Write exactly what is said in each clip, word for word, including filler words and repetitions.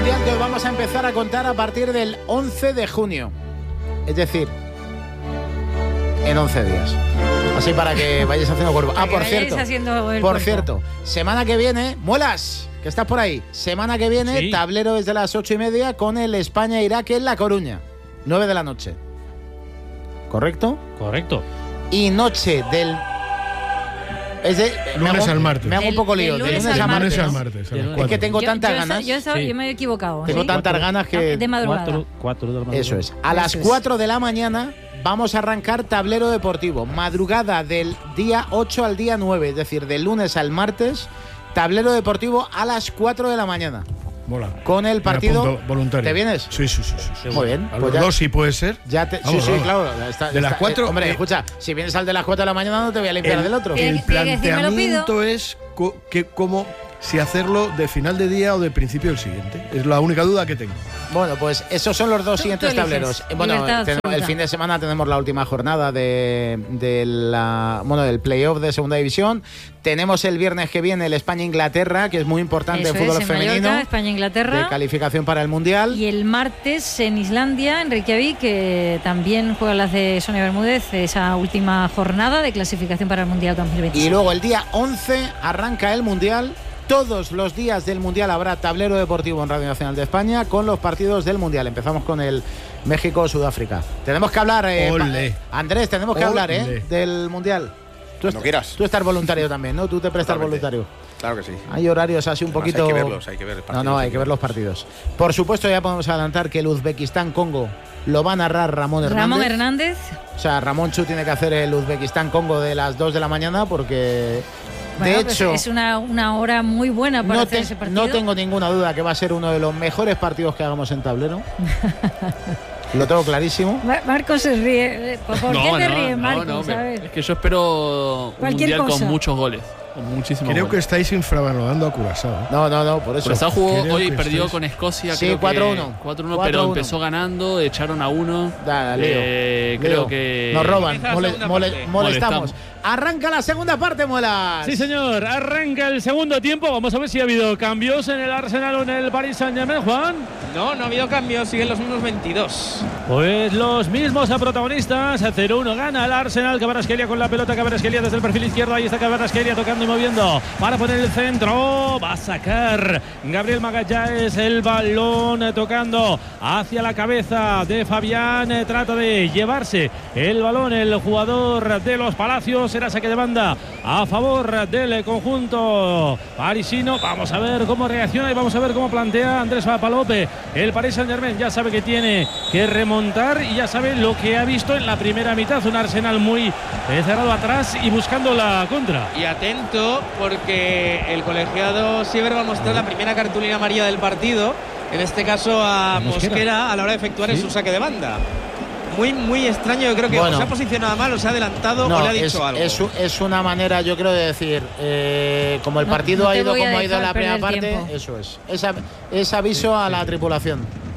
Que os vamos a empezar a contar a partir del once de junio. Es decir, en once días. Así para que vayáis haciendo cuerpo. Ah, por cierto. Por cierto, semana que viene, Muelas, que estás por ahí. Semana que viene, sí. Tablero desde las ocho y media con el España-Irak en La Coruña. nueve de la noche. ¿Correcto? Correcto. Y noche del... Es de, lunes hago, al martes. Me hago un poco lío. De lunes, lunes al martes. Al martes ¿no? Es que tengo yo, tantas yo, ganas. Yo, yo, yo me he equivocado. Tengo ¿sí? tantas cuatro, ganas que. De madrugada. Cuatro, cuatro de la madrugada. Eso es. A las cuatro de la mañana vamos a arrancar Tablero Deportivo. Madrugada del día ocho al día nueve. Es decir, del lunes al martes. Tablero Deportivo a las cuatro de la mañana. Mola. Con el partido voluntario. ¿Te vienes? Sí, sí, sí, sí. Muy bien. A pues los ya, dos sí puede ser. Ya te, vamos, sí, sí, vamos. claro. Está, de está, las cuatro. Eh, hombre, eh, escucha, si vienes al de las cuatro de la mañana no te voy a limpiar el, del otro. El Tiene que planteamiento es co que como si hacerlo de final de día o de principio del siguiente. Es la única duda que tengo. Bueno, pues esos son los dos tú, siguientes tú tableros. Bueno, tenemos, el fin de semana tenemos la última jornada de, de la, bueno, del playoff de segunda división. Tenemos el viernes que viene el España-Inglaterra, que es muy importante Eso en fútbol es, en femenino. Mallorca, España-Inglaterra. De calificación para el Mundial. Y el martes en Islandia, en Reykjavik, que también juega la de Sonia Bermúdez, esa última jornada de clasificación para el Mundial dos mil veintiséis. Y luego el día once arranca el Mundial. Todos los días del Mundial habrá tablero deportivo en Radio Nacional de España con los partidos del Mundial. Empezamos con el México-Sudáfrica. Tenemos que hablar, eh, Andrés, tenemos que Olé. hablar eh, del Mundial. Tú, no quieras. Tú estás voluntario también, ¿no? Tú te prestas Totalmente. voluntario. Claro que sí. Hay horarios así un Además, poquito... hay que verlos, hay que ver partidos. No, no, hay que ver los partidos. Por supuesto, ya podemos adelantar que el Uzbekistán-Congo lo va a narrar Ramón Hernández. Ramón Hernández. O sea, Ramón Chu tiene que hacer el Uzbekistán-Congo de las dos de la mañana porque... Bueno, de pues hecho, es una, una hora muy buena para no hacer te, ese partido. No tengo ninguna duda que va a ser uno de los mejores partidos que hagamos en tablero. Lo tengo clarísimo. Marco se ríe. ¿Por no, qué te no, ríes, Marco? No, no, ¿sabes? Es que yo espero un Cualquier mundial cosa. con muchos goles. Con muchísimos Creo goles. que estáis infravalorando a Curazao. ¿eh? No, no, no, por eso. Curazao jugó Creo hoy, que perdió estáis... con Escocia. Sí, cuatro uno. cuatro uno, pero empezó ganando, echaron a uno. Dale, eh, Leo. creo Leo. que. Nos roban, mole, mole, molestamos. Molestamos. Arranca la segunda parte, Muelas. Sí, señor. Arranca el segundo tiempo. Vamos a ver si ha habido cambios en el Arsenal o en el Paris Saint-Germain, Juan. No, no ha habido cambios. Siguen los mismos veintidós. Pues los mismos a protagonistas. cero uno gana el Arsenal. Kvaratskhelia con la pelota. Kvaratskhelia desde el perfil izquierdo. Ahí está Kvaratskhelia tocando y moviendo para poner el centro. Va a sacar Gabriel Magallanes el balón tocando hacia la cabeza de Fabián. Trata de llevarse el balón el jugador de los Palacios. Será saque de banda a favor del conjunto parisino. Vamos a ver cómo reacciona y vamos a ver cómo plantea Andrés Papalope. El Paris Saint-Germain ya sabe que tiene que remontar y ya sabe lo que ha visto en la primera mitad. Un Arsenal muy eh, cerrado atrás y buscando la contra. Y atento porque el colegiado Siever va a mostrar la primera cartulina amarilla del partido. En este caso a Mosquera, Mosquera a la hora de efectuar ¿Sí? su saque de banda. Muy, muy extraño, yo creo que bueno, o se ha posicionado mal, o se ha adelantado no, o le ha dicho es, algo. Es, es una manera, yo creo, de decir, eh, como el no, partido no ha ido como ha ido en la primera parte, tiempo. eso es. Es, es aviso a la tripulación.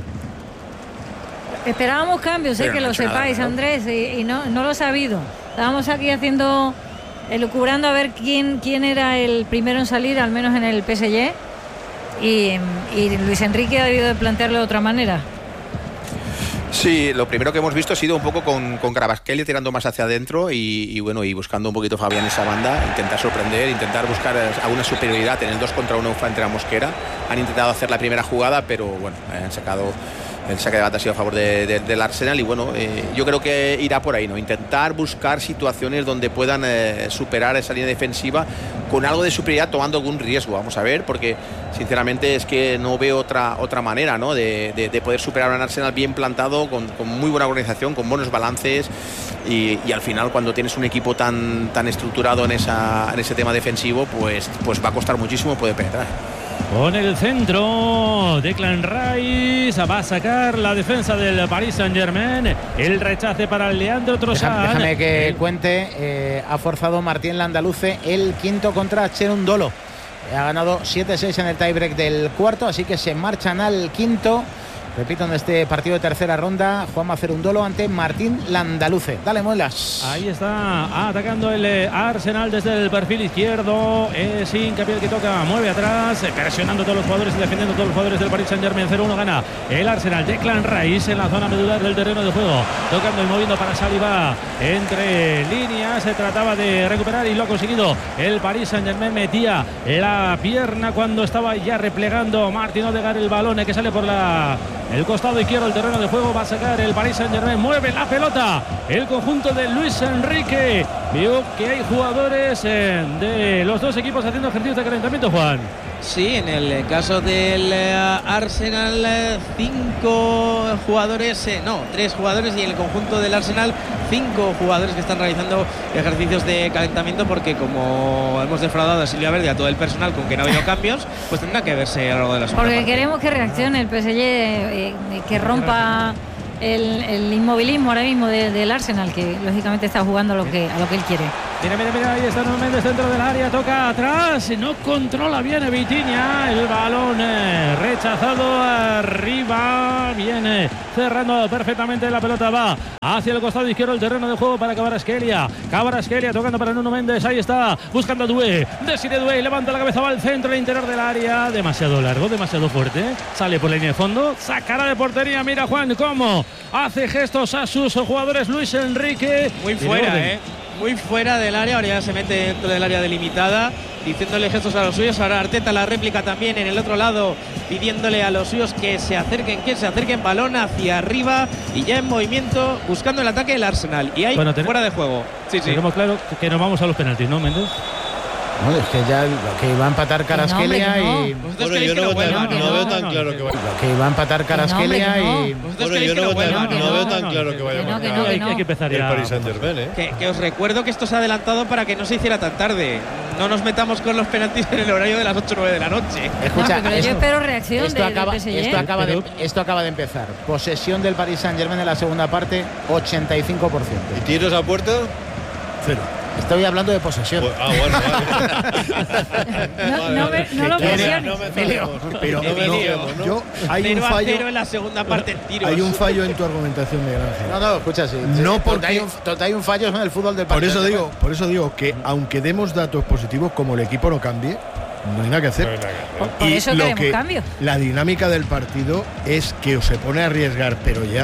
Esperábamos cambios, eh, que lo sepáis, nada, ¿no? Andrés, y, y no, no lo he sabido. Estábamos aquí haciendo, elucubrando a ver quién, quién era el primero en salir, al menos en el P S G, y, y Luis Enrique ha debido de plantearlo de otra manera. Sí, lo primero que hemos visto ha sido un poco con, con Kvaratskhelia tirando más hacia adentro y, y bueno, y buscando un poquito Fabián esa banda, intentar sorprender, intentar buscar alguna superioridad en el dos contra uno frente a Mosquera. Han intentado hacer la primera jugada, pero bueno, han sacado el saque de banda ha sido a favor de, de, del Arsenal y bueno, eh, yo creo que irá por ahí, ¿no? Intentar buscar situaciones donde puedan eh, superar esa línea defensiva con algo de superioridad, tomando algún riesgo. Vamos a ver, porque sinceramente es que no veo otra otra manera, ¿no? de, de, de poder superar a un Arsenal bien plantado, con, con muy buena organización, con buenos balances y, y al final cuando tienes un equipo tan, tan estructurado en, esa, en ese tema defensivo, pues, pues va a costar muchísimo poder penetrar. Con el centro, Declan Rice va a sacar la defensa del Paris Saint-Germain. El rechace para Leandro Trossard. Déjame, déjame que el... cuente, eh, ha forzado Martín Landaluce el quinto contra Cherundolo. Ha ganado siete seis en el tiebreak del cuarto, así que se marchan al quinto repito, en este partido de tercera ronda, Juanma Cerundolo ante Martín Landaluce. Dale, Muelas. Ahí está atacando el eh, Arsenal desde el perfil izquierdo. Es hincapié el que toca, mueve atrás, eh, presionando a todos los jugadores y defendiendo a todos los jugadores del Paris Saint-Germain. cero uno gana el Arsenal. Declan Rice en la zona medular del terreno de juego, tocando y moviendo para Saliba entre líneas. Se trataba de recuperar y lo ha conseguido el Paris Saint-Germain. Metía la pierna cuando estaba ya replegando Martín Odegaard. El balón que sale por la el costado izquierdo del terreno de juego. Va a sacar el Paris Saint-Germain. Mueve la pelota el conjunto de Luis Enrique. Veo que hay jugadores eh, de los dos equipos haciendo ejercicios de calentamiento, Juan. Sí, en el caso del uh, Arsenal, uh, cinco jugadores, eh, no, tres jugadores, y en el conjunto del Arsenal, cinco jugadores que están realizando ejercicios de calentamiento, porque como hemos defraudado a Silvia Verde y a todo el personal con que no ha habido cambios, pues tendrá que verse a lo largo de la segunda Porque parte. Queremos que reaccione el P S G, eh, que rompa el, el inmovilismo ahora mismo de, del Arsenal, que lógicamente está jugando a lo que, a lo que él quiere. Mira, mira, mira, ahí está nuevamente dentro del área, toca atrás, no controla bien Vitinha, el balón eh, rechazado arriba, viene cerrando perfectamente la pelota, va hacia el costado izquierdo del terreno de juego para Kvaratskhelia, Kvaratskhelia tocando para Nuno Méndez, ahí está, buscando a Doué, Desiré Doué, levanta la cabeza, va al centro, al interior del área, demasiado largo, demasiado fuerte, sale por la línea de fondo, sacará de portería, mira Juan cómo hace gestos a sus jugadores Luis Enrique. Muy fuera, eh. Muy fuera del área, ahora ya se mete dentro del área delimitada, diciéndole gestos a los suyos. Ahora Arteta la réplica también en el otro lado, pidiéndole a los suyos que se acerquen, que se acerquen, balón hacia arriba y ya en movimiento, buscando el ataque del Arsenal. Y ahí bueno, ten... fuera de juego. Sí, sí. Tenemos claro que nos vamos a los penaltis, ¿no, Méndez? No, es que ya que va a empatar Kvaratskhelia no, y... Bueno, yo no, no, vuelva, no, no veo tan no, claro que vaya. Que va a empatar Kvaratskhelia no, y... Bueno, yo no, no, no, no veo tan claro que vaya a marcar. No, hay, hay que empezar ya. El Paris Saint-Germain, ¿eh? Que, que os recuerdo que esto se ha adelantado para que no se hiciera tan tarde. No nos metamos con los penaltis en el horario de las ocho o nueve de la noche. Escucha, no, pero yo espero reacción esto, de, acaba, del P S G. esto, acaba de, esto acaba de empezar. Posesión del Paris Saint-Germain en la segunda parte, ochenta y cinco por ciento. ¿Y tiros a puerta? Cero. Estoy hablando de posesión. Pues, ah, bueno, vale. no, no, me, no lo presiones. No me pero, pero no, no, yo hay cero un fallo a cero en la segunda parte en tiros. Hay un fallo en tu argumentación, Miguel Ángel. No, no, escucha, sí. No sí, porque hay un, hay un fallo en el fútbol del Paris. Por eso digo, por eso digo que aunque demos datos positivos, como el equipo no cambie, no hay nada que hacer. No hay nada que hacer. Por, por y eso queremos que, cambio. La dinámica del partido es que o se pone a arriesgar, pero ya,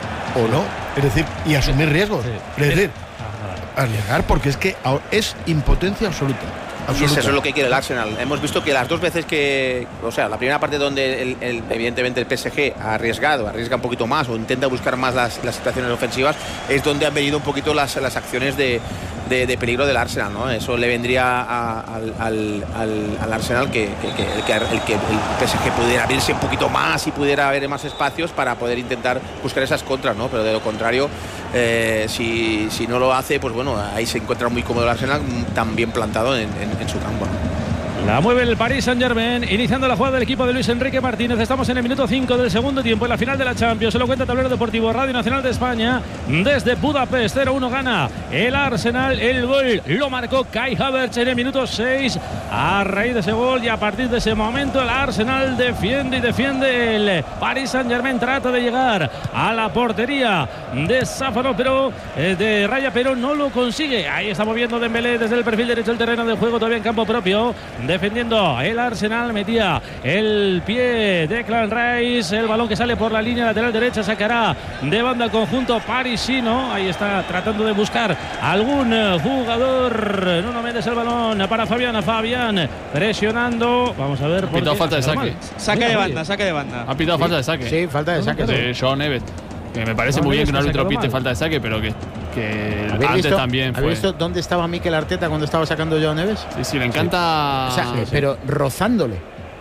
o no. Es decir, y asumir riesgos. Sí. Es decir, arriesgar, porque es que es impotencia absoluta. Y eso es lo que quiere el Arsenal. Hemos visto que las dos veces que, o sea, la primera parte donde el, el, evidentemente el P S G ha arriesgado, arriesga un poquito más o intenta buscar más las, las situaciones ofensivas, es donde han venido un poquito las, las acciones de, de, de peligro del Arsenal, ¿no? Eso le vendría a, al, al, al, al Arsenal que, que, que, el, que, el que el P S G pudiera abrirse un poquito más y pudiera haber más espacios para poder intentar buscar esas contras, ¿no? Pero de lo contrario, eh, si, si no lo hace, pues bueno, ahí se encuentra muy cómodo el Arsenal, tan bien plantado en, en en su campo. La mueve el Paris Saint-Germain, iniciando la jugada del equipo de Luis Enrique Martínez. Estamos en el minuto cinco del segundo tiempo, en la final de la Champions. Se lo cuenta Tablero Deportivo, Radio Nacional de España. Desde Budapest, cero uno gana el Arsenal. El gol lo marcó Kai Havertz en el minuto seis. A raíz de ese gol y a partir de ese momento, el Arsenal defiende y defiende. El Paris Saint-Germain trata de llegar a la portería de Záfaro, pero eh, de Raya, pero no lo consigue. Ahí está moviendo Dembélé desde el perfil derecho del terreno de juego, todavía en campo propio. Defendiendo el Arsenal, metía el pie de Declan Rice, el balón que sale por la línea lateral derecha, sacará de banda el conjunto parisino. Ahí está tratando de buscar algún jugador. Nuno Méndez, el balón para Fabián, Fabián presionando, vamos a ver. Ha pitado falta de saque. Saque de banda, saque de banda. Ha pitado sí, falta de saque. Sí, falta de saque. De Joao Neves. Que me parece no, muy bien que un árbitro pite falta de saque, pero que, que antes visto, también fue. ¿Habéis visto dónde estaba Mikel Arteta cuando estaba sacando Joao Neves? Sí, sí, le encanta. Sí. O sea, sí, pero rozándole.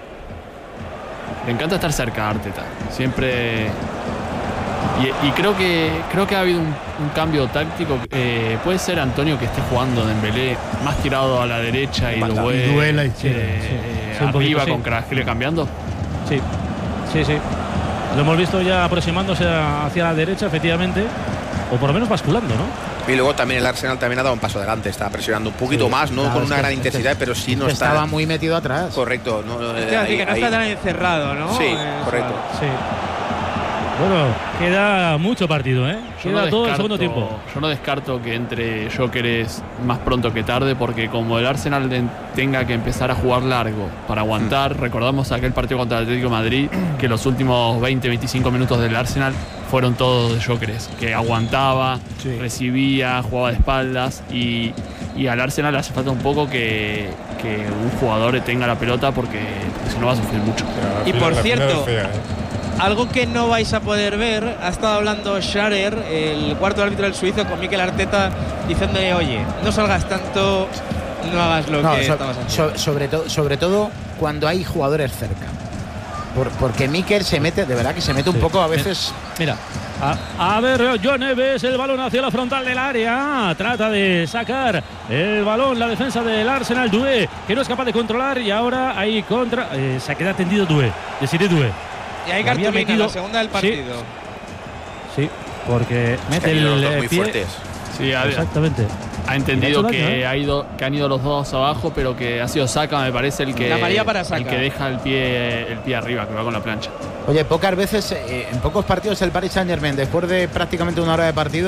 Le encanta estar cerca a Arteta. Siempre. Y, y creo que creo que ha habido un, un cambio táctico. Eh, puede ser Antonio que esté jugando Dembélé más tirado a la derecha y lo vuelve duela y sí, eh, sí, arriba poquito, con Kvaratskhelia sí. cambiando. Sí, sí, sí. Lo hemos visto ya aproximándose hacia la derecha, efectivamente, o por lo menos basculando, ¿no? Y luego también el Arsenal también ha dado un paso adelante, está presionando un poquito sí, más, no claro, con una gran que, intensidad, es que, pero sí no está. Estaba muy metido atrás. Correcto. No, eh, ahí, que no ahí, está tan encerrado, ¿no? Sí, eh, correcto. Sí. Bueno, queda mucho partido, ¿eh? Yo queda no todo el descarto- segundo tiempo. Yo no descarto que entre Gyökeres más pronto que tarde, porque como el Arsenal de- tenga que empezar a jugar largo para aguantar, recordamos aquel partido contra el Atlético de Madrid, que los últimos veinte, veinticinco minutos del Arsenal fueron todos de Gyökeres, que aguantaba, Sí. recibía, jugaba de espaldas, y, y al Arsenal le hace falta un poco que, que un jugador tenga la pelota, porque, porque si no va a sufrir mucho. Y por La final cierto, es fea, ¿eh? algo que no vais a poder ver, ha estado hablando Scharer, el cuarto árbitro del suizo, con Mikel Arteta, diciéndole, oye, no salgas tanto, no hagas lo No, que so- estabas haciendo. so- sobre, todo sobre todo cuando hay jugadores cerca. Por- porque Mikel se mete, de verdad que se mete un Sí. poco a veces. Mira, a, a ver, Joan Neves, el balón hacia la frontal del área. Trata de sacar el balón la defensa del Arsenal. Doué, que no es capaz de controlar. Y ahora ahí contra. Eh, se queda tendido Doué. Desiré Doué. Y hay Había cartulina, metido- la segunda del sí. partido. Sí, porque Es que mete han ido el los dos eh, muy pie. fuertes. Sí, ha, Exactamente. ha entendido Le ha hecho daño, que, ¿eh? ha ido, que han ido los dos abajo, pero que ha sido Saka, me parece, el que, La María para Saka. el que deja el pie, el pie arriba, que va con la plancha. Oye, pocas veces, eh, en pocos partidos, el Paris Saint-Germain, después de prácticamente una hora de partido,